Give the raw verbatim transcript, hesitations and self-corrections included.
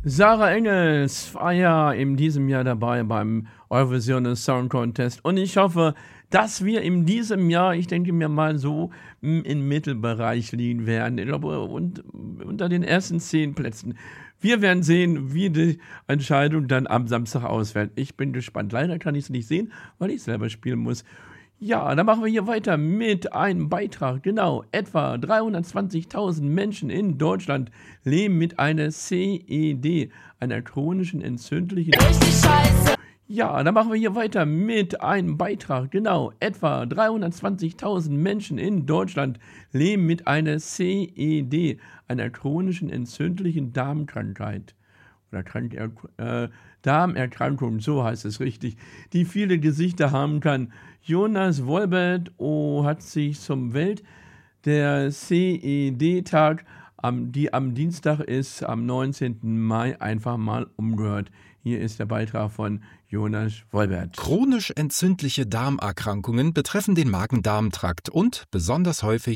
Sarah Engels war ja in diesem Jahr dabei beim Eurovision Song Contest und ich hoffe, dass wir in diesem Jahr, ich denke mir mal so, m, im Mittelbereich liegen werden. Ich glaube, und, unter den ersten zehn Plätzen. Wir werden sehen, wie die Entscheidung dann am Samstag ausfällt. Ich bin gespannt. Leider kann ich es nicht sehen, weil ich selber spielen muss. Ja, dann machen wir hier weiter mit einem Beitrag. Genau, etwa dreihundertzwanzigtausend Menschen in Deutschland leben mit einer C E D, einer chronischen entzündlichen... Ja, dann machen wir hier weiter mit einem Beitrag. Genau, etwa dreihundertzwanzigtausend Menschen in Deutschland leben mit einer C E D, einer chronischen entzündlichen Darmkrankheit. Oder Krank äh, Darmerkrankung, so heißt es richtig, die viele Gesichter haben kann. Jonas Wolbert oh, hat sich zum Welt der C E D-Tag, am, die am Dienstag ist, am neunzehnten Mai, einfach mal umgehört. Hier ist der Beitrag von Jonas Wolbert. Chronisch entzündliche Darmerkrankungen betreffen den Magen-Darm-Trakt und besonders häufig